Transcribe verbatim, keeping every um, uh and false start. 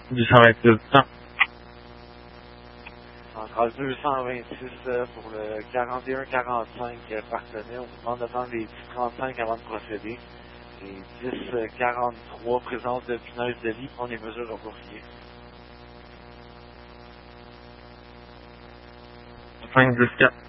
deux cent vingt-six temps. Centrale deux cent vingt-six euh, pour le quarante et un quarante-cinq euh, partenaire. On vous demande d'attendre les dix trente-cinq avant de procéder. Et dix quarante-trois, présence de punaise de lit, prendre les mesures appropriées. cinq dix quatre.